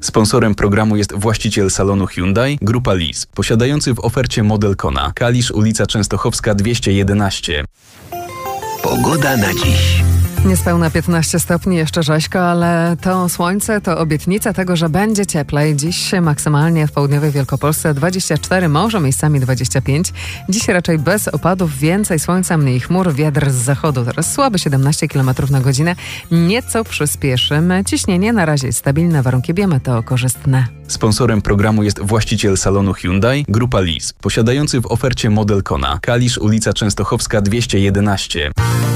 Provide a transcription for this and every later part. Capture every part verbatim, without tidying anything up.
Sponsorem programu jest właściciel salonu Hyundai, Grupa Lis, posiadający w ofercie model Kona. Kalisz, ulica Częstochowska dwieście jedenaście. Pogoda na dziś. Niespełna piętnaście stopni, jeszcze rzeźko, ale to słońce to obietnica tego, że będzie cieplej. Dziś maksymalnie w południowej Wielkopolsce dwadzieścia cztery, może miejscami dwadzieścia pięć. Dziś raczej bez opadów, więcej słońca, mniej chmur, wiatr z zachodu. Teraz słaby siedemnaście kilometrów na godzinę. Nieco przyspieszy. Ciśnienie na razie jest stabilne, warunki biometeo korzystne. Sponsorem programu jest właściciel salonu Hyundai, Grupa Lis, posiadający w ofercie model Kona. Kalisz, ulica Częstochowska dwieście jedenaście.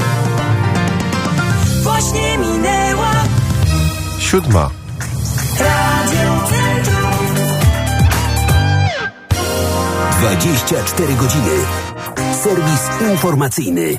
Właśnie minęła siódma. Radio Centrum. dwadzieścia cztery godziny. Serwis informacyjny.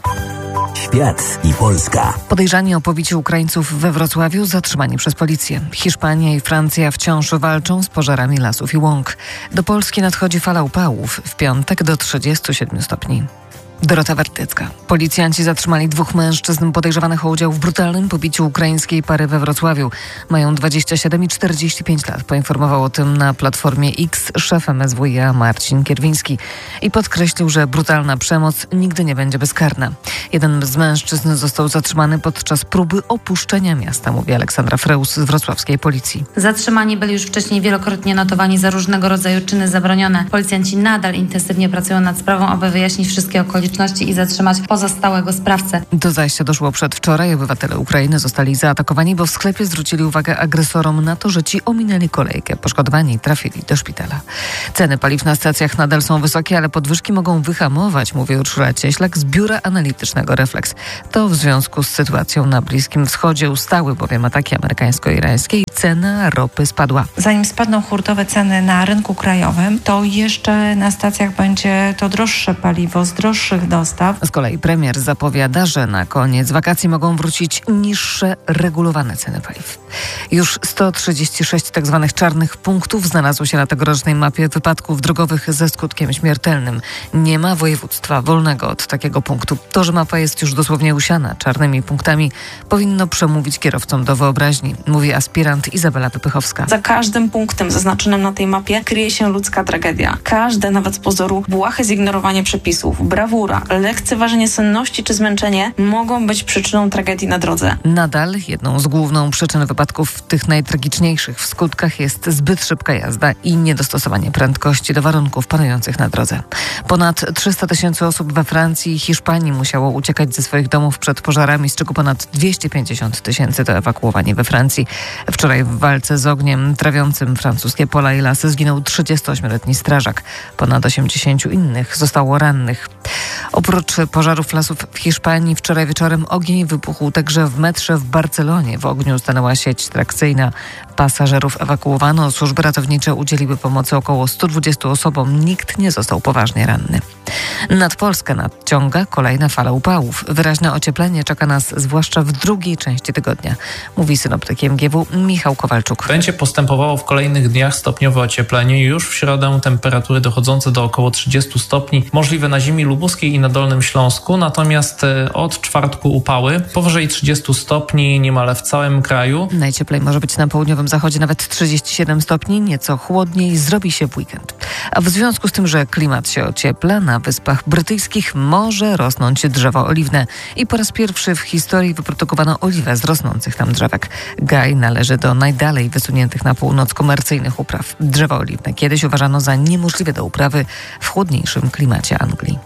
Świat i Polska. Podejrzani o pobicie Ukraińców we Wrocławiu zatrzymani przez policję. Hiszpania i Francja wciąż walczą z pożarami lasów i łąk. Do Polski nadchodzi fala upałów. W piątek do trzydziestu siedmiu stopni. Dorota Wertycka. Policjanci zatrzymali dwóch mężczyzn podejrzewanych o udział w brutalnym pobiciu ukraińskiej pary we Wrocławiu. Mają dwadzieścia siedem i czterdzieści pięć lat. Poinformował o tym na Platformie X szef M S W iA Marcin Kierwiński i podkreślił, że brutalna przemoc nigdy nie będzie bezkarna. Jeden z mężczyzn został zatrzymany podczas próby opuszczenia miasta, mówi Aleksandra Freus z wrocławskiej policji. Zatrzymani byli już wcześniej wielokrotnie notowani za różnego rodzaju czyny zabronione. Policjanci nadal intensywnie pracują nad sprawą, aby wyjaśnić wszystkie okoliczności i zatrzymać pozostałego sprawcę. Do zajścia doszło przedwczoraj. Obywatele Ukrainy zostali zaatakowani, bo w sklepie zwrócili uwagę agresorom na to, że ci ominęli kolejkę. Poszkodowani trafili do szpitala. Ceny paliw na stacjach nadal są wysokie, ale podwyżki mogą wyhamować, mówi Urszula Cieślak z biura analitycznego Reflex. To w związku z sytuacją na Bliskim Wschodzie. Ustały bowiem ataki amerykańsko-irańskie i cena ropy spadła. Zanim spadną hurtowe ceny na rynku krajowym, to jeszcze na stacjach będzie to droższe paliwo z droższych dostaw. Z kolei premier zapowiada, że na koniec wakacji mogą wrócić niższe, regulowane ceny paliw. Już sto trzydzieści sześć tzw. czarnych punktów znalazło się na tegorocznej mapie wypadków drogowych ze skutkiem śmiertelnym. Nie ma województwa wolnego od takiego punktu. To, że mapa jest już dosłownie usiana czarnymi punktami, powinno przemówić kierowcom do wyobraźni, mówi aspirant Izabela Wypychowska. Za każdym punktem zaznaczonym na tej mapie kryje się ludzka tragedia. Każde, nawet z pozoru, błahe zignorowanie przepisów, brawura, lekceważenie senności czy zmęczenie mogą być przyczyną tragedii na drodze. Nadal jedną z główną przyczyn wypadków, tych najtragiczniejszych w skutkach, jest zbyt szybka jazda i niedostosowanie prędkości do warunków panujących na drodze. Ponad trzysta tysięcy osób we Francji i Hiszpanii musiało uciekać ze swoich domów przed pożarami, z czego ponad dwieście pięćdziesiąt tysięcy to ewakuowani we Francji. Wczoraj w walce z ogniem trawiącym francuskie pola i lasy zginął trzydziestoośmioletni strażak. Ponad osiemdziesięciu innych zostało rannych. Oprócz pożarów lasów w Hiszpanii wczoraj wieczorem ogień wybuchł także w metrze w Barcelonie. W ogniu stanęła sieć trakcyjna. Pasażerów ewakuowano, służby ratownicze udzieliły pomocy około stu dwudziestu osobom. Nikt nie został poważnie ranny. Nad Polskę nadciąga kolejna fala upałów. Wyraźne ocieplenie czeka nas zwłaszcza w drugiej części tygodnia, mówi synoptyk M G W Michał Kowalczuk. Będzie postępowało w kolejnych dniach stopniowe ocieplenie. Już w środę temperatury dochodzące do około trzydziestu stopni, możliwe na ziemi lubuskiej i na Dolnym Śląsku, natomiast od czwartku upały powyżej trzydziestu stopni niemal w całym kraju. Najcieplej może być na południowym zachodzie nawet trzydzieści siedem stopni, nieco chłodniej zrobi się w weekend. A w związku z tym, że klimat się ociepla, na Wyspach Brytyjskich może rosnąć drzewo oliwne i po raz pierwszy w historii wyprodukowano oliwę z rosnących tam drzewek. Gaj należy do najdalej wysuniętych na północ komercyjnych upraw. Drzewo oliwne kiedyś uważano za niemożliwe do uprawy w chłodniejszym klimacie Anglii.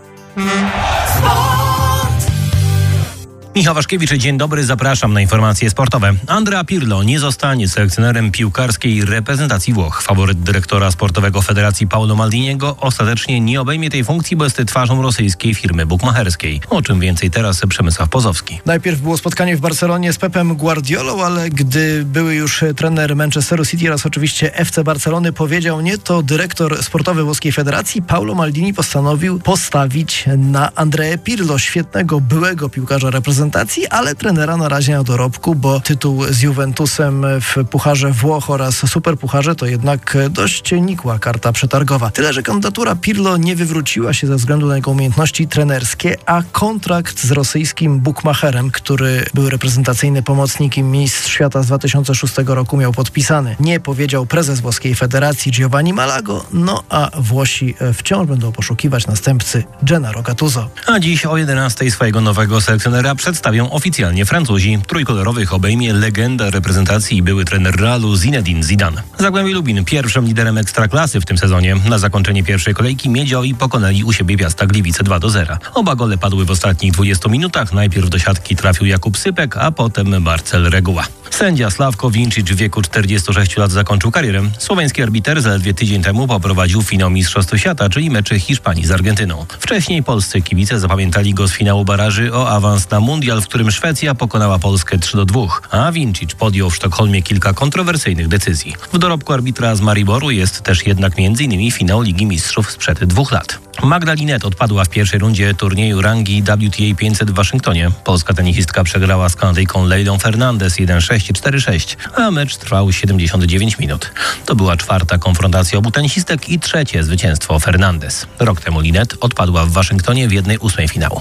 Michał Waszkiewicz, dzień dobry, zapraszam na informacje sportowe. Andrea Pirlo nie zostanie selekcjonerem piłkarskiej reprezentacji Włoch. Faworyt dyrektora sportowego Federacji Paolo Maldiniego ostatecznie nie obejmie tej funkcji, bo jest twarzą rosyjskiej firmy bukmacherskiej. O czym więcej teraz Przemysław Pozowski. Najpierw było spotkanie w Barcelonie z Pepem Guardiolą, ale gdy były już trener Manchesteru City oraz oczywiście F C Barcelony powiedział nie, to dyrektor sportowy włoskiej federacji Paolo Maldini postanowił postawić na Andrea Pirlo, świetnego byłego piłkarza reprezentacji reprezentacji, ale trenera na razie na dorobku, bo tytuł z Juventusem w Pucharze Włoch oraz Superpucharze to jednak dość nikła karta przetargowa. Tyle, że kandydatura Pirlo nie wywróciła się ze względu na jego umiejętności trenerskie, a kontrakt z rosyjskim bookmacherem, który był reprezentacyjny pomocnikiem mistrz świata z dwa tysiące szóstego roku, miał podpisany. Nie powiedział prezes włoskiej federacji Giovanni Malago, no a Włosi wciąż będą poszukiwać następcy Gennaro Gattuso. A dziś o jedenastej swojego nowego selekcjonera przedstawią oficjalnie Francuzi. Trójkolorowych obejmie legenda reprezentacji i były trener Realu Zinedine Zidane. Zagłębie Lubin pierwszym liderem Ekstraklasy w tym sezonie. Na zakończenie pierwszej kolejki Miedziowi pokonali u siebie Piasta Gliwice dwa do zera. Oba gole padły w ostatnich dwudziestu minutach. Najpierw do siatki trafił Jakub Sypek, a potem Marcel Reguła. Sędzia Sławko Vincic w wieku czterdziestu sześciu lat zakończył karierę. Słoweński arbiter zaledwie tydzień temu poprowadził finał Mistrzostw Świata, czyli mecze Hiszpanii z Argentyną. Wcześniej polscy kibice zapamiętali go z finału baraży o awans na mundial, w którym Szwecja pokonała Polskę trzy do dwóch, a Vincic podjął w Sztokholmie kilka kontrowersyjnych decyzji. W dorobku arbitra z Mariboru jest też jednak między innymi finał Ligi Mistrzów sprzed dwóch lat. Magda Linette odpadła w pierwszej rundzie turnieju rangi W T A pięćset w Waszyngtonie. Polska tenisistka przegrała z Kanadyjką Leilą Fernandez jeden sześć, cztery sześć, a mecz trwał siedemdziesiąt dziewięć minut. To była czwarta konfrontacja obu tenisistek i trzecie zwycięstwo Fernandez. Rok temu Linette odpadła w Waszyngtonie w jednej ósmej finału.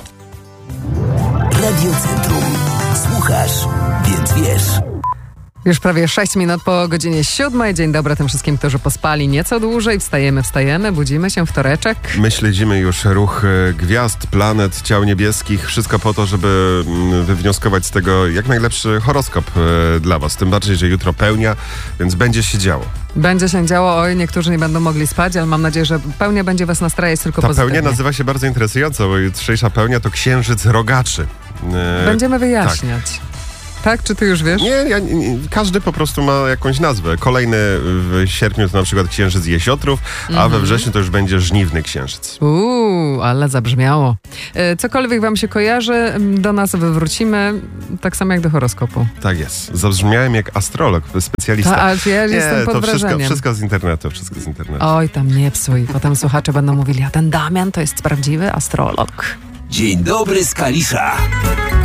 Radio Centrum. Słuchasz, więc wiesz. Już prawie sześć minut po godzinie siódmej. Dzień dobry tym wszystkim, którzy pospali nieco dłużej. Wstajemy, wstajemy, budzimy się, wtoreczek. My śledzimy już ruch gwiazd, planet, ciał niebieskich. Wszystko po to, żeby wywnioskować z tego jak najlepszy horoskop dla was. Tym bardziej, że jutro pełnia, więc będzie się działo. Będzie się działo, oj, niektórzy nie będą mogli spać, ale mam nadzieję, że pełnia będzie was nastrajać tylko Ta pozytywnie. pełnia nazywa się bardzo interesująco, bo jutrzejsza pełnia to księżyc rogaczy. Będziemy wyjaśniać. Tak. Tak? Czy ty już wiesz? Nie, ja, nie, każdy po prostu ma jakąś nazwę. Kolejny w sierpniu to na przykład księżyc jesiotrów, mm-hmm. a we wrześniu to już będzie żniwny księżyc. Uuu, ale zabrzmiało. Cokolwiek wam się kojarzy, do nas wywrócimy, tak samo jak do horoskopu. Tak jest. Zabrzmiałem jak astrolog, specjalista. Ta, ale ja nie, jestem pod to wrażeniem. wszystko, wszystko z internetu, wszystko z internetu. Oj, tam nie psuj. Potem słuchacze będą mówili, a ten Damian to jest prawdziwy astrolog. Dzień dobry z Kalisza.